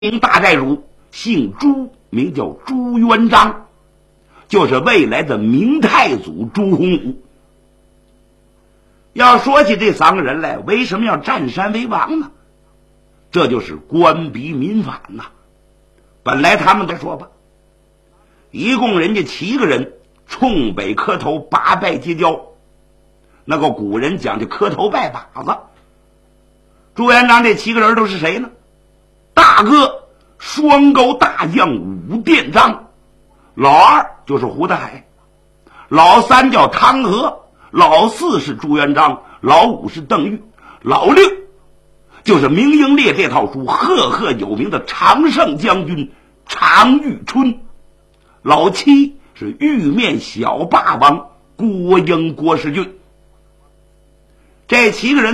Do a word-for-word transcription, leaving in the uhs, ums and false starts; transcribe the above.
名大寨主，姓朱，名叫朱元璋，就是未来的明太祖朱洪武。要说起这三个人来，为什么要占山为王呢？这就是官逼民反呐、啊。本来他们再说吧，一共人家七个人冲北磕头，八拜结交。那个古人讲究磕头拜把子。朱元璋这七个人都是谁呢？大哥双沟大将武殿章，老二就是胡大海，老三叫汤和，老四是朱元璋，老五是邓玉，老六就是明英烈这套书赫赫有名的常胜将军常遇春，老七是玉面小霸王郭英郭世俊。这七个人